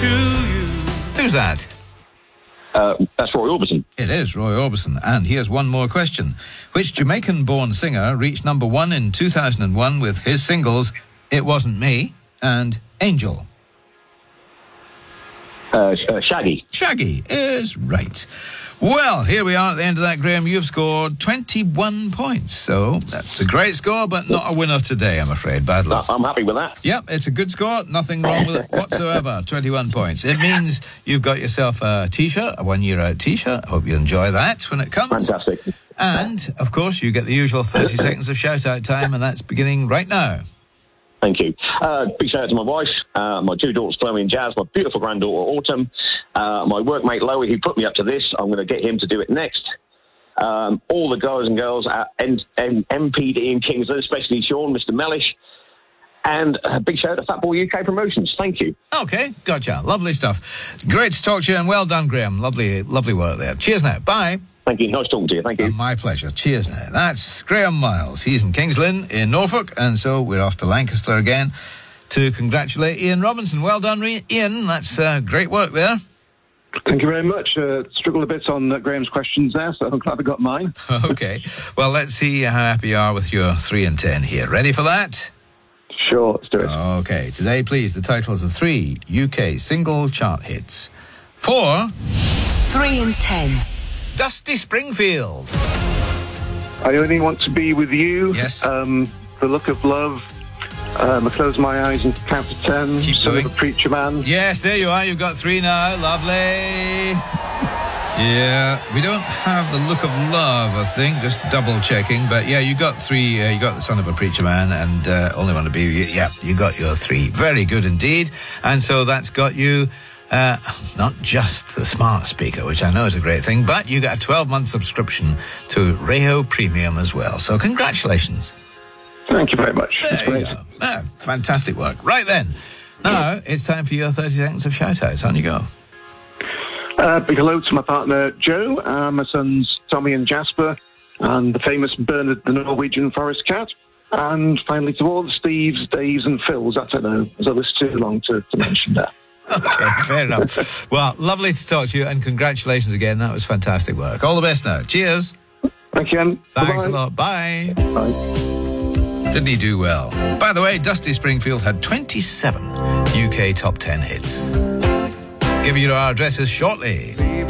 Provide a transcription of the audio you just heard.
to you. Who's that? That's Roy Orbison. It is Roy Orbison. And here's one more question. Which Jamaican-born singer reached number 1 in 2001 with his singles It Wasn't Me and Angel? Shaggy. Shaggy is right. Well, here we are at the end of that, Graham. You've scored 21 points. So that's a great score, but not a winner today, I'm afraid. Bad luck. I'm happy with that. Yep, it's a good score. Nothing wrong with it whatsoever. 21 points. It means you've got yourself a T-shirt, a 1 year out T-shirt. I hope you enjoy that when it comes. Fantastic. And, of course, you get the usual 30 seconds of shout-out time, and that's beginning right now. Thank you. Big shout out to my wife, my 2 daughters, Chloe and Jazz, my beautiful granddaughter, Autumn, my workmate, Lowy, who put me up to this. I'm going to get him to do it next. All the guys and girls at MPD in Kingsland, especially Sean, Mr. Mellish. And a big shout out to Fatboy UK Promotions. Thank you. Okay, gotcha. Lovely stuff. Great to talk to you, and well done, Graham. Lovely work there. Cheers now. Bye. Thank you. Nice talking to you. Thank you. My pleasure. Cheers now. That's Graham Miles. He's in Kings Lynn in Norfolk, and so we're off to Lancaster again to congratulate Ian Robinson. Well done, Ian. That's great work there. Thank you very much. Struggled a bit on Graham's questions there, so I'm glad I got mine. Okay. Well, let's see how happy you are with your 3 and 10 here. Ready for that? Sure, let's do it. Okay. Today, please, the titles of 3 UK single chart hits. For 3 and 10. Dusty Springfield. I Only Want to Be With You. Yes. The Look of Love. I Close My Eyes and Count to 10. Keep Son going. of a Preacher Man. Yes, there you are. You've got 3 now. Lovely. Yeah, we don't have the Look of Love, I think. Just double checking. But yeah, you got 3. You got The Son of a Preacher Man and Only Want to Be With You. Yeah, you got your 3. Very good indeed. And so that's got you not just the smart speaker, which I know is a great thing, but you get a 12-month subscription to Rayo Premium as well. So congratulations. Thank you very much. That's There you great. go. Fantastic work. Right then. Now it's time for your 30 seconds of shout-outs. On you go. Big hello to my partner Joe, my sons Tommy and Jasper, and the famous Bernard the Norwegian forest cat. And finally to all the Steves, Daves and Phils. I don't know, there's a list too long to mention there. Okay, fair enough. Well, lovely to talk to you, and congratulations again. That was fantastic work. All the best now. Cheers. Thank you, Ian. Thanks Bye-bye. a lot. Bye. Bye. Didn't he do well? By the way, Dusty Springfield had 27 UK top 10 hits. Give you our addresses shortly.